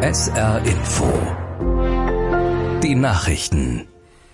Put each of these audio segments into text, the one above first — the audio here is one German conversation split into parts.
SR Info. Die Nachrichten.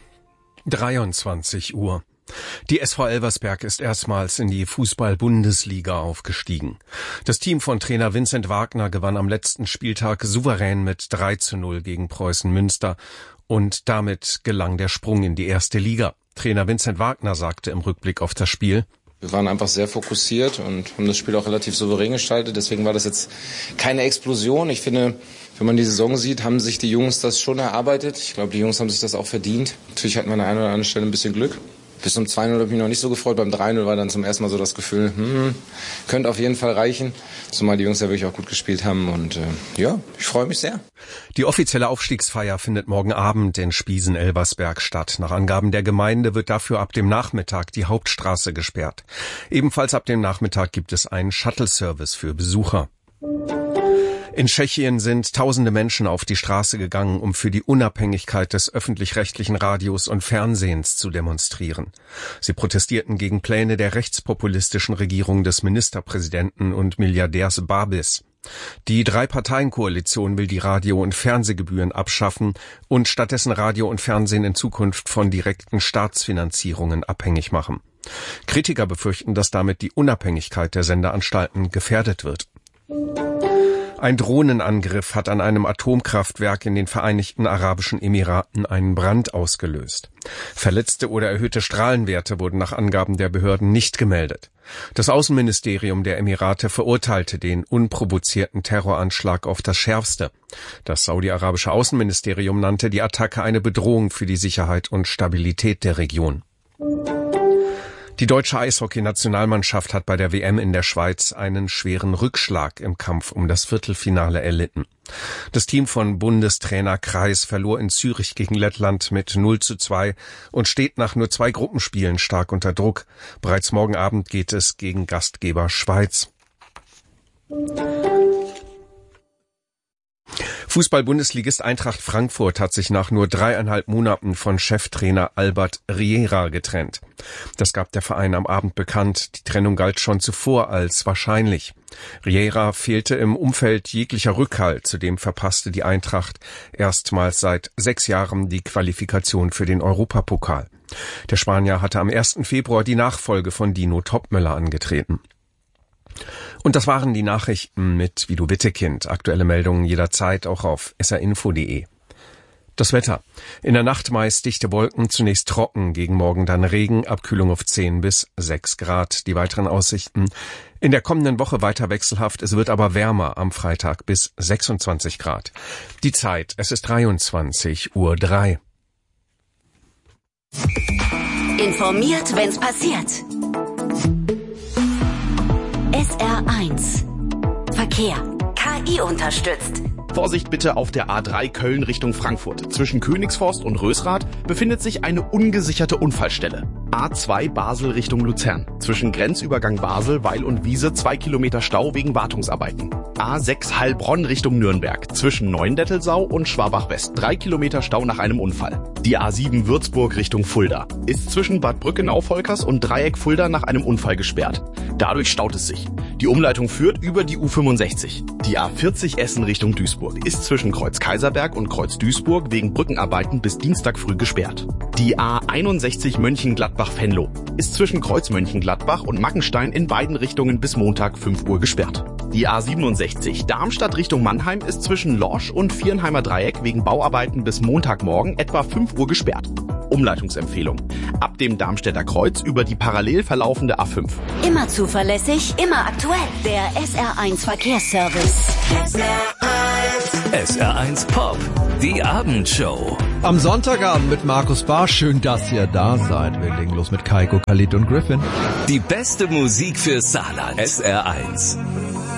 23 Uhr. Die SV Elversberg ist erstmals in die Fußball-Bundesliga aufgestiegen. Das Team von Trainer Vincent Wagner gewann am letzten Spieltag souverän mit 3:0 gegen Preußen Münster und damit gelang der Sprung in die erste Liga. Trainer Vincent Wagner sagte im Rückblick auf das Spiel: Wir waren einfach sehr fokussiert und haben das Spiel auch relativ souverän gestaltet. Deswegen war das jetzt keine Explosion. Ich finde, wenn man die Saison sieht, haben sich die Jungs das schon erarbeitet. Ich glaube, die Jungs haben sich das auch verdient. Natürlich hatten wir an der einen oder anderen Stelle ein bisschen Glück. Bis zum 2:0 habe ich mich noch nicht so gefreut. Beim 3:0 war dann zum ersten Mal so das Gefühl, könnte auf jeden Fall reichen. Zumal die Jungs ja wirklich auch gut gespielt haben. Und ich freue mich sehr. Die offizielle Aufstiegsfeier findet morgen Abend in Spiesen-Elversberg statt. Nach Angaben der Gemeinde wird dafür ab dem Nachmittag die Hauptstraße gesperrt. Ebenfalls ab dem Nachmittag gibt es einen Shuttle-Service für Besucher. In Tschechien sind tausende Menschen auf die Straße gegangen, um für die Unabhängigkeit des öffentlich-rechtlichen Radios und Fernsehens zu demonstrieren. Sie protestierten gegen Pläne der rechtspopulistischen Regierung des Ministerpräsidenten und Milliardärs Babis. Die Drei-Parteien-Koalition will die Radio- und Fernsehgebühren abschaffen und stattdessen Radio und Fernsehen in Zukunft von direkten Staatsfinanzierungen abhängig machen. Kritiker befürchten, dass damit die Unabhängigkeit der Sendeanstalten gefährdet wird. Ein Drohnenangriff hat an einem Atomkraftwerk in den Vereinigten Arabischen Emiraten einen Brand ausgelöst. Verletzte oder erhöhte Strahlenwerte wurden nach Angaben der Behörden nicht gemeldet. Das Außenministerium der Emirate verurteilte den unprovozierten Terroranschlag auf das Schärfste. Das saudi-arabische Außenministerium nannte die Attacke eine Bedrohung für die Sicherheit und Stabilität der Region. Die deutsche Eishockey-Nationalmannschaft hat bei der WM in der Schweiz einen schweren Rückschlag im Kampf um das Viertelfinale erlitten. Das Team von Bundestrainer Kreis verlor in Zürich gegen Lettland mit 0:2 und steht nach nur 2 Gruppenspielen stark unter Druck. Bereits morgen Abend geht es gegen Gastgeber Schweiz. Fußball-Bundesligist Eintracht Frankfurt hat sich nach nur 3,5 Monaten von Cheftrainer Albert Riera getrennt. Das gab der Verein am Abend bekannt. Die Trennung galt schon zuvor als wahrscheinlich. Riera fehlte im Umfeld jeglicher Rückhalt. Zudem verpasste die Eintracht erstmals seit 6 Jahren die Qualifikation für den Europapokal. Der Spanier hatte am 1. Februar die Nachfolge von Dino Topmöller angetreten. Und das waren die Nachrichten mit Vido Wittekind. Aktuelle Meldungen jederzeit auch auf srinfo.de. Das Wetter. In der Nacht meist dichte Wolken, zunächst trocken, gegen Morgen dann Regen, Abkühlung auf 10 bis 6 Grad. Die weiteren Aussichten. In der kommenden Woche weiter wechselhaft, es wird aber wärmer am Freitag bis 26 Grad. Die Zeit, es ist 23:03 Uhr. Informiert, wenn's passiert. SR1 Verkehr. KI unterstützt. Vorsicht bitte auf der A3 Köln Richtung Frankfurt. Zwischen Königsforst und Rösrath befindet sich eine ungesicherte Unfallstelle. A2 Basel Richtung Luzern. Zwischen Grenzübergang Basel, Weil und Wiese 2 Kilometer Stau wegen Wartungsarbeiten. A6 Heilbronn Richtung Nürnberg. Zwischen Neuendettelsau und Schwabach West 3 Kilometer Stau nach einem Unfall. Die A7 Würzburg Richtung Fulda ist zwischen Bad Brückenau-Volkers und Dreieck Fulda nach einem Unfall gesperrt. Dadurch staut es sich. Die Umleitung führt über die U65. Die A40 Essen Richtung Duisburg ist zwischen Kreuz Kaiserberg und Kreuz Duisburg wegen Brückenarbeiten bis Dienstag früh gesperrt. Die A61 Mönchengladbach-Venlo ist zwischen Kreuz Mönchengladbach und Mackenstein in beiden Richtungen bis Montag 5 Uhr gesperrt. Die A67 Darmstadt Richtung Mannheim ist zwischen Lorsch und Vierenheimer Dreieck wegen Bauarbeiten bis Montagmorgen etwa 5 Uhr gesperrt. Umleitungsempfehlung. Ab dem Darmstädter Kreuz über die parallel verlaufende A5. Immer zuverlässig, immer aktuell. Der SR1 Verkehrsservice. SR1 Pop, die Abendshow. Am Sonntagabend mit Markus Barr. Schön, dass ihr da seid. Wir legen los mit Kaiko, Khalid und Griffin. Die beste Musik für Saarland. SR1.